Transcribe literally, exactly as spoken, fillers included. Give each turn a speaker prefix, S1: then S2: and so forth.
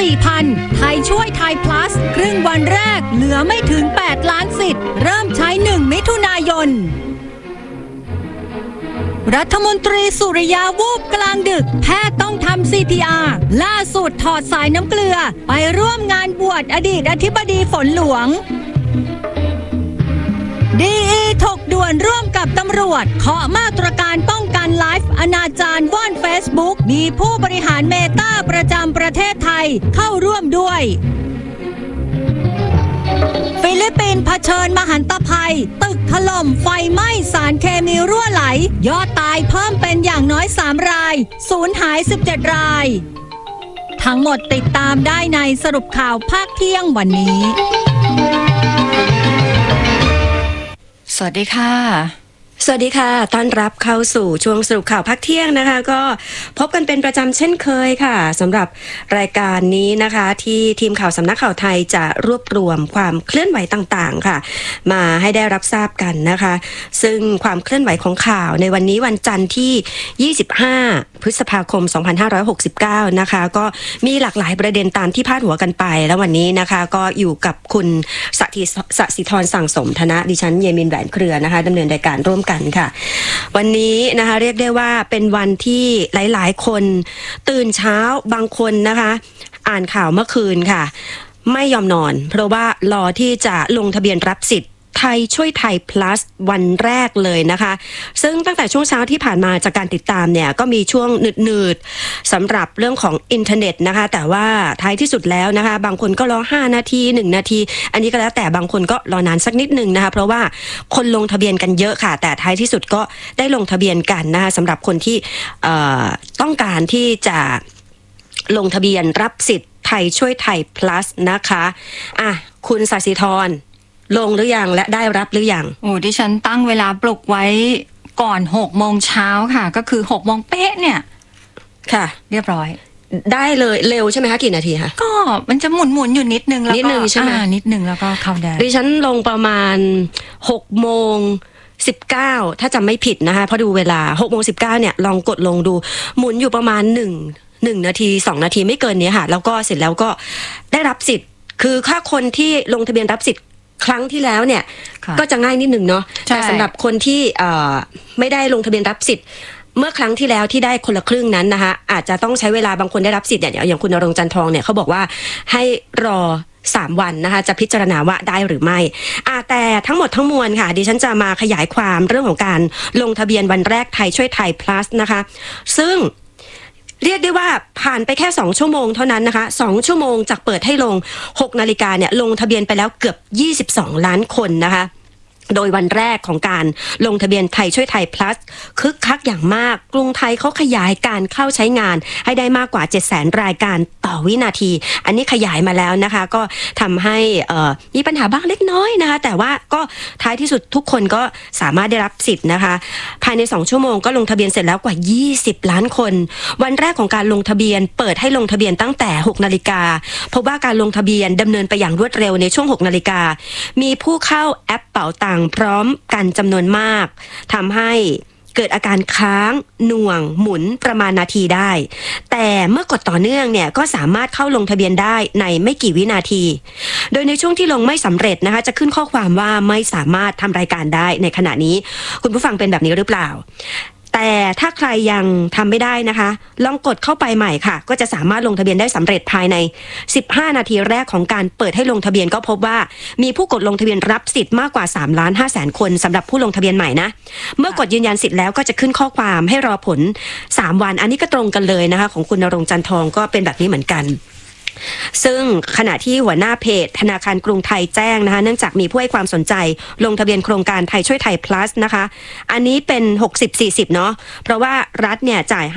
S1: สี่พัน ไทยช่วยไทย plus ครึ่งวันแรกเหลือไม่ถึงแปดล้านสิทธิ์เริ่มใช้หนึ่งมิถุนายนรัฐมนตรีสุริยาวูบกลางดึกแพทย์ต้องทำ ซี พี อาร์ ล่าสุดถอดสายน้ำเกลือไปร่วมงานบวชอดีตอธิบดีฝนหลวงดี อี ถกด่วนร่วมกับตำรวจเคาะมาตรการป้องกันไลฟ์อนาจารว่อน Facebook มีผู้บริหารเมตาประจำประเทศไทยเข้าร่วมด้วยฟิลิปปินส์เผชิญมหันตภัยตึกถล่มไฟไหม้สารเคมีรั่วไหลยอดตายเพิ่มเป็นอย่างน้อยสามรายสูญหายสิบเจ็ดรายทั้งหมดติดตามได้ในสรุปข่าวภาคเที่ยงวันนี้
S2: สวัสดีค่ะ
S3: สวัสดีค่ะต้อนรับเข้าสู่ช่วงสรุปข่าวพักเที่ยงนะคะก็พบกันเป็นประจำเช่นเคยค่ะสำหรับรายการนี้นะคะที่ทีมข่าวสำนักข่าวไทยจะรวบรวมความเคลื่อนไหวต่างๆค่ะมาให้ได้รับทราบกันนะคะซึ่งความเคลื่อนไหวของข่าวในวันนี้วันจันทร์ที่ยี่สิบห้าพฤษภาคมสองพันห้าร้อยหกสิบเก้านะคะก็มีหลากหลายประเด็นตามที่พาดหัวกันไปแล้ววันนี้นะคะก็อยู่กับคุณสศิธรสั่งสมธนะดิฉันเยมินแหวนเครือนะคะดำเนินรายการร่วมกันค่ะวันนี้นะคะเรียกได้ว่าเป็นวันที่หลายๆคนตื่นเช้าบางคนนะคะอ่านข่าวเมื่อคืนค่ะไม่ยอมนอนเพราะว่ารอที่จะลงทะเบียนรับสิทธิ์ไทยช่วยไทย plus วันแรกเลยนะคะซึ่งตั้งแต่ช่วงเช้าที่ผ่านมาจากการติดตามเนี่ยก็มีช่วงหนืดๆสำหรับเรื่องของอินเทอร์เน็ตนะคะแต่ว่าท้ายที่สุดแล้วนะคะบางคนก็รอห้านาทีหนึ่งนาทีอันนี้ก็แล้วแต่บางคนก็รอนานสักนิดนึงนะคะเพราะว่าคนลงทะเบียนกันเยอะค่ะแต่ท้ายที่สุดก็ได้ลงทะเบียนกันนะคะสำหรับคนที่ต้องการที่จะลงทะเบียนรับสิทธิ์ไทยช่วยไทย plus นะคะอ่ะคุณศศิธรลงหรือยังและได้รับหรือยัง
S2: โอ้ดิฉันตั้งเวลาปลุกไว้ก่อนหกโมงเช้าค่ะก็คือหกโมงเป๊ะเนี่ย
S3: ค่ะ
S2: เรียบร้อย
S3: ได้เลยเร็วใช่ไหมคะกี่นาทีคะ
S2: ก็มันจะหมุนหมุนอยู่นิดนึงแล้วก็
S3: นิดนึงใช่ไหม
S2: นิดนึงแล้วก็เข้าได้
S3: ดิฉันลงประมาณหกโมงสิบเก้าถ้าจำไม่ผิดนะคะเพราะดูเวลาหกโมงสิบเก้าเนี่ยลองกดลงดูหมุนอยู่ประมาณหนึ่งหนึ่งนาทีสองนาทีไม่เกินนี้ค่ะแล้วก็เสร็จแล้วก็ได้รับสิทธิ์คือถ้าคนที่ลงทะเบียนรับสิทธิ์ครั้งที่แล้วเนี่ยก็จะง่ายนิดหนึ่งเนาะแต่สำหรับคนที่ไม่ได้ลงทะเบียนรับสิทธิ์เมื่อครั้งที่แล้วที่ได้คนละครึ่งนั้นนะคะอาจจะต้องใช้เวลาบางคนได้รับสิทธิ์เนี่ยอย่างคุณณรงค์จันทองเนี่ยเขาบอกว่าให้รอสามวันนะคะจะพิจารณาว่าได้หรือไม่อ่าแต่ทั้งหมดทั้งมวลค่ะดิฉันจะมาขยายความเรื่องของการลงทะเบียนวันแรกไทยช่วยไทย plus นะคะซึ่งเรียกได้ว่าผ่านไปแค่สองชั่วโมงเท่านั้นนะคะสองชั่วโมงจากเปิดให้ลงหกนาฬิกาเนี่ยลงทะเบียนไปแล้วเกือบยี่สิบสองล้านคนนะคะโดยวันแรกของการลงทะเบียนไทยช่วยไทย plus คึกคักอย่างมากกรุงไทยเขาขยายการเข้าใช้งานให้ได้มากกว่า เจ็ดแสน รายการต่อวินาทีอันนี้ขยายมาแล้วนะคะก็ทำให้มีปัญหาบ้างเล็กน้อยนะคะแต่ว่าก็ท้ายที่สุดทุกคนก็สามารถได้รับสิทธิ์นะคะภายในสองชั่วโมงก็ลงทะเบียนเสร็จแล้วกว่ายี่สิบล้านคนวันแรกของการลงทะเบียนเปิดให้ลงทะเบียนตั้งแต่หกนาฬิกาพบว่าการลงทะเบียนดำเนินไปอย่างรวดเร็วในช่วงหกนาฬิกามีผู้เข้าแอปเป๋าตังพร้อมกันจำนวนมากทำให้เกิดอาการค้างหน่วงหมุนประมาณนาทีได้แต่เมื่อกดต่อเนื่องเนี่ยก็สามารถเข้าลงทะเบียนได้ในไม่กี่วินาทีโดยในช่วงที่ลงไม่สำเร็จนะคะจะขึ้นข้อความว่าไม่สามารถทำรายการได้ในขณะนี้คุณผู้ฟังเป็นแบบนี้หรือเปล่าแต่ถ้าใครยังทำไม่ได้นะคะลองกดเข้าไปใหม่ค่ะก็จะสามารถลงทะเบียนได้สำเร็จภายในสิบห้านาทีแรกของการเปิดให้ลงทะเบียนก็พบว่ามีผู้กดลงทะเบียนรับสิทธิ์มากกว่าสามล้านห้าแสนคนสำหรับผู้ลงทะเบียนใหม่นะเมื่อกดยืนยันสิทธิ์แล้วก็จะขึ้นข้อความให้รอผลสามวันอันนี้ก็ตรงกันเลยนะคะของคุณณรงค์จันทองก็เป็นแบบนี้เหมือนกันซึ่งขณะที่หัวหน้าเพจธนาคารกรุงไทยแจ้งนะคะเนื่องจากมีผู้ให้ความสนใจลงทะเบียนโครงการไทยช่วยไทย plus นะคะอันนี้เป็นหกสิบ สี่สิบเนาะเพราะว่ารัฐเนี่ยจ่าย